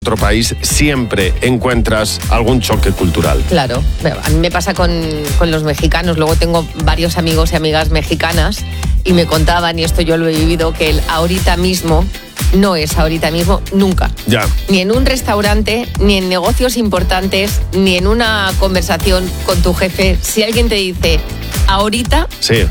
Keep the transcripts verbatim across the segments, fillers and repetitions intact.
otro país, siempre encuentras algún choque cultural. Claro, a mí me pasa con, con los mexicanos. Luego tengo varios amigos y amigas mexicanas y me contaban, y esto yo lo he vivido, que el ahorita mismo no es ahorita mismo nunca. Ya. Ni en un restaurante, ni en negocios importantes, ni en una conversación con tu jefe. Si alguien te dice ahorita, sí,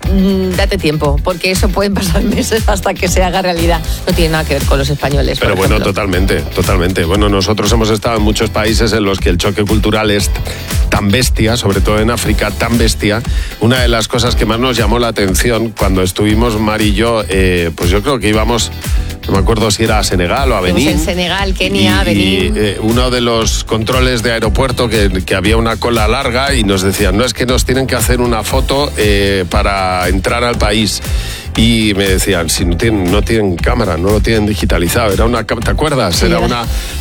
date tiempo, porque eso pueden pasar meses hasta que se haga realidad. No tiene nada que ver con los españoles. Pero bueno, ejemplo. totalmente, totalmente. Bueno, nosotros hemos estado en muchos países en los que el choque cultural es tan bestia, sobre todo en África, tan bestia. Una de las cosas que más nos llamó la atención cuando estuvimos Mar y yo, eh, pues yo creo que íbamos... No me acuerdo si era a Senegal o a Benín. En Senegal, Kenia, y, Benín. Y eh, uno de los controles de aeropuerto que, que había una cola larga y nos decían, no, es que nos tienen que hacer una foto eh, para entrar al país. Y me decían, si no tienen, no tienen cámara, no lo tienen digitalizado. Era una, ¿te acuerdas? Sí, era era, una...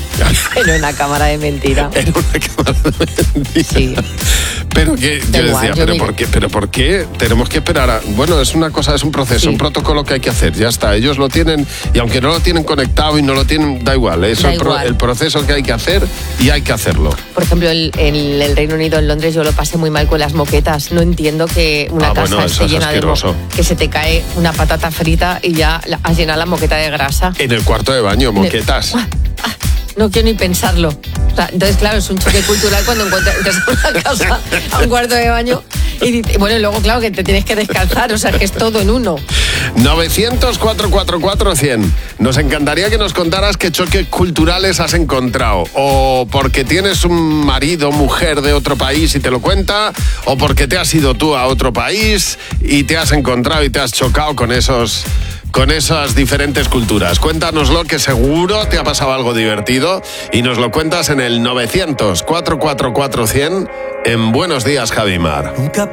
era una cámara de mentira. Era una cámara de mentira. Sí. Pero que yo igual, decía, yo ¿pero me... por qué? ¿Pero por qué? Tenemos que esperar a... Bueno, es una cosa, es un proceso, sí. un protocolo que hay que hacer, ya está. Ellos lo tienen, y aunque no lo tienen conectado y no lo tienen, da igual. Eso da es pro, igual. el proceso que hay que hacer y hay que hacerlo. Por ejemplo, el, en el Reino Unido, en Londres, yo lo pasé muy mal con las moquetas. No entiendo que una ah, casa bueno, esté llena de mo- que se te cae una patata frita y ya has llenado la moqueta de grasa. En el cuarto de baño, moquetas. Ah, ah, no quiero ni pensarlo. O sea, entonces, claro, es un choque cultural cuando encuentras, entras a una casa, a un cuarto de baño y dices, bueno, y luego, claro, que te tienes que descalzar, o sea, que es todo en uno. novecientos, cuatrocientos cuarenta y cuatro, cien. Nos encantaría que nos contaras qué choques culturales has encontrado. O porque tienes un marido, mujer de otro país y te lo cuenta, o porque te has ido tú a otro país y te has encontrado y te has chocado con esos... con esas diferentes culturas. Cuéntanoslo, que seguro te ha pasado algo divertido, y nos lo cuentas en el novecientos, cuatrocientos cuarenta y cuatro, cien en Buenos Días, Javimar. Nunca